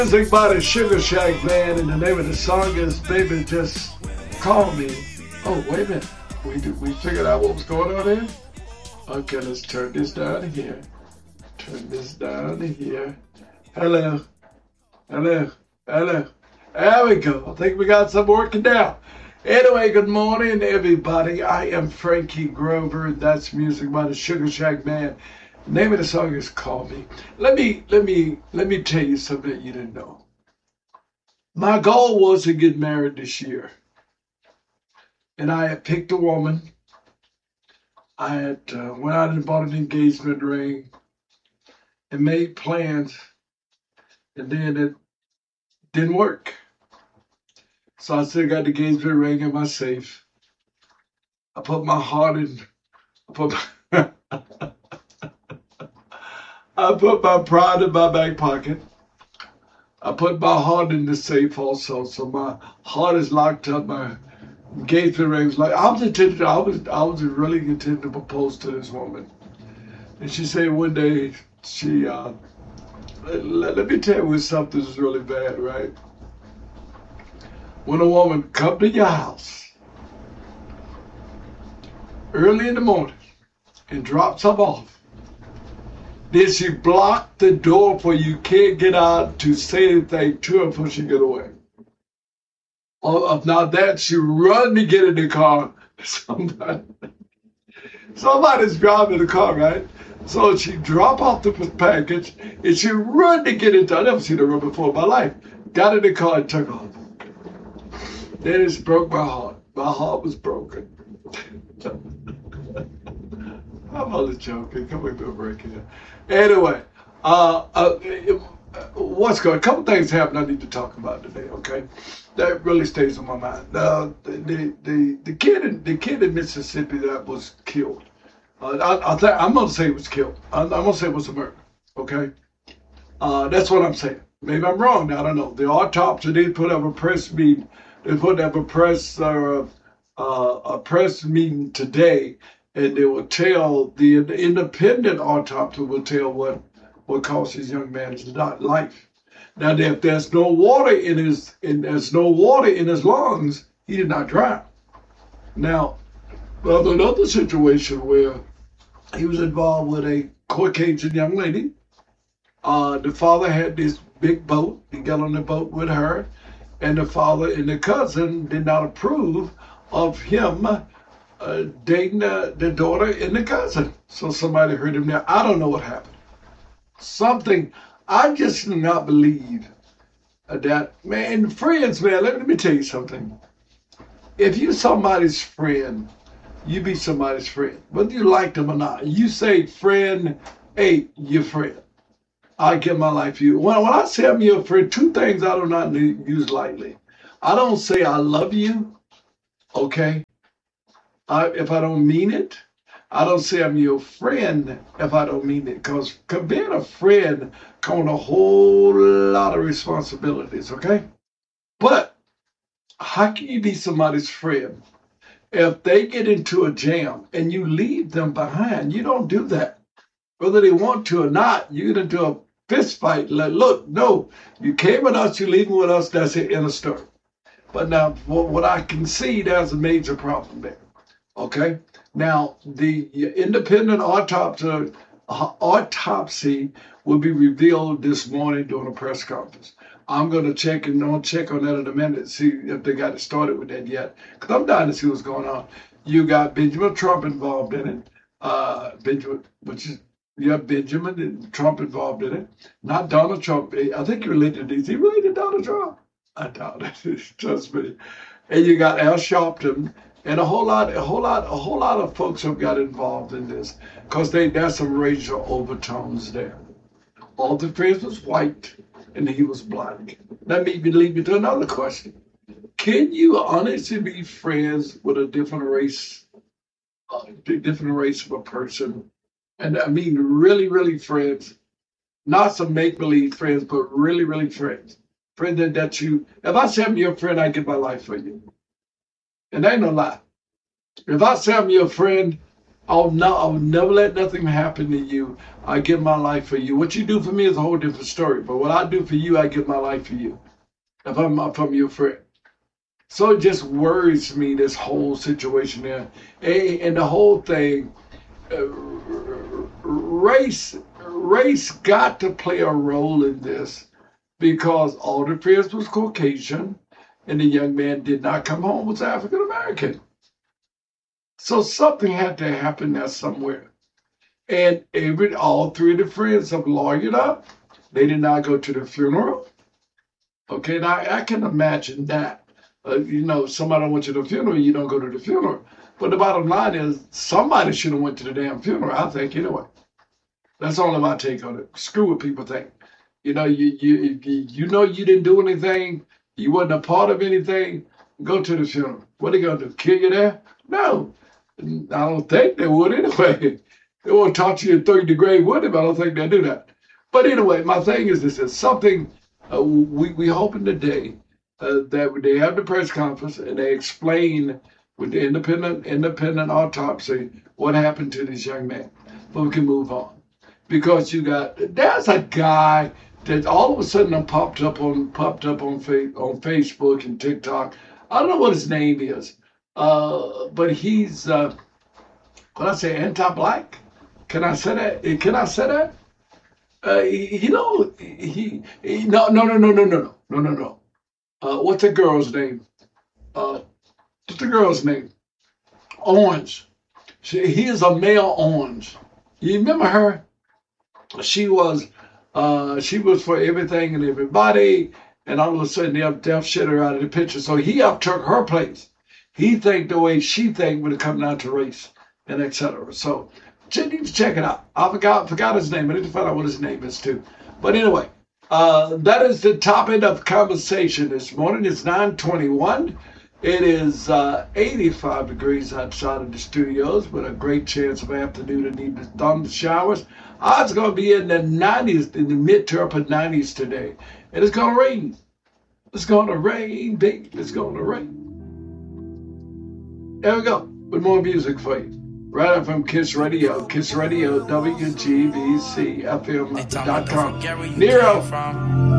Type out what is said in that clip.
Music by the Sugar Shack Band, and the name of the song is Baby Just Call Me. Oh, wait a minute. We figured out what was going on here? Okay, let's turn this down here. Turn this down here. Hello. Hello. Hello. There we go. I think we got some working now. Anyway, good morning, everybody. I am Frankie Grover. That's music by the Sugar Shack Band. The name of the song is Call Me. Let me tell you something that you didn't know. My goal was to get married this year. And I had picked a woman. I had went out and bought an engagement ring and made plans. And then it didn't work. So I still got the engagement ring in my safe. I put my heart in, I put my pride in my back pocket. I put my heart in the safe also. So my heart is locked up. My engagement ring was like, I was really intending to propose to this woman. And she said one day, let me tell you when something's really bad, right? When a woman comes to your house early in the morning and drops them off, then she blocked the door for you can't get out to say anything to her before she get away. Or if not that, she run to get in the car. Somebody's driving the car, right? So she drop off the package and she run to get into. I never seen her run before in my life. Got in the car and took off. Then it broke my heart. My heart was broken. I'm only joking. Come with me a break here. Anyway, what's going on? A couple things happened I need to talk about today, okay? That really stays on my mind. The kid in Mississippi that was killed. I'm going to say it was killed. I'm going to say it was a murder, okay? That's what I'm saying. Maybe I'm wrong. I don't know. The autopsy, they put up a press meeting. They put up a press meeting today, and they will tell, the independent autopsy will tell what caused this young man's life. Now, if there's no water in his lungs, he did not drown. Now, there's another situation where he was involved with a Caucasian young lady. The father had this big boat. He got on the boat with her, and the father and the cousin did not approve of him dating the daughter and the cousin. So somebody hurt him there. I don't know what happened. I just do not believe that, man, friends, man, let me tell you something. If you somebody's friend, you be somebody's friend, whether you like them or not. You say friend, hey, your friend. I give my life to you. When I say I'm your friend, two things I do not use lightly. I don't say I love you, okay? If I don't mean it. I don't say I'm your friend if I don't mean it. Because being a friend comes with a whole lot of responsibilities, okay? But how can you be somebody's friend if they get into a jam and you leave them behind? You don't do that. Whether they want to or not, you get into a fist fight. Like, look, no, you came with us, you're leaving with us, that's it, end of story. But now, what I can see, there's a major problem there, okay? Now, the independent autopsy will be revealed this morning during a press conference. I'm going to check on that in a minute, see if they got it started with that yet. Because I'm dying to see what's going on. You got Benjamin Trump involved in it. Benjamin and Trump involved in it. Not Donald Trump. I think you're related to. Is he related to Donald Trump? I doubt it. Trust me. And you got Al Sharpton. And a whole lot of folks have got involved in this because there's some racial overtones there. All the friends was white and he was black. That made me lead me to another question. Can you honestly be friends with a different race of a person? And I mean really, really friends. Not some make-believe friends, but really, really friends. Friends that you, if I say I'm your friend, I give my life for you. And that ain't no lie. If I say I'm your friend, I'll never let nothing happen to you. I give my life for you. What you do for me is a whole different story. But what I do for you, I give my life for you. If I'm your friend. So it just worries me, this whole situation there. And the whole thing, race got to play a role in this, because all the friends was Caucasian and the young man did not come home, was African American. So something had to happen there somewhere. And all three of the friends have lawyered up. They did not go to the funeral. Okay, now I can imagine that. Somebody went to the funeral, you don't go to the funeral. But the bottom line is, somebody should have went to the damn funeral, I think, anyway. That's only my take on it. Screw what people think. You know you didn't do anything, you wasn't a part of anything, go to the funeral. What are they going to do, kill you there? No, I don't think they would anyway. They won't torture you in third degree, would they? But I don't think they'll do that. But anyway, my thing is this, is something we hoping today that they have the press conference and they explain with the independent autopsy what happened to this young man. But we can move on. Because there's a guy that all of a sudden popped up on Facebook and TikTok. I don't know what his name is, but he's can I say anti-black? Can I say that? Can I say that? No. What's the girl's name? What's the girl's name? Orange. He is a male orange. You remember her? She was for everything and everybody, and all of a sudden they'll shit her out of the picture. So he took her place. He think the way she think when it comes down to race and etc. So you need to check it out. I forgot his name. I need to find out what his name is too. But anyway, that is the topic of conversation this morning. It's 9:21. It is 85 degrees outside of the studios with a great chance of afternoon and evening thunder showers. Odds going to be in the 90s, in the mid to upper 90s today. And it's going to rain. It's going to rain, baby. It's going to rain. There we go. With more music for you. Right up from Kiss Radio. Kiss Radio, WGBC, FM.com. Nero.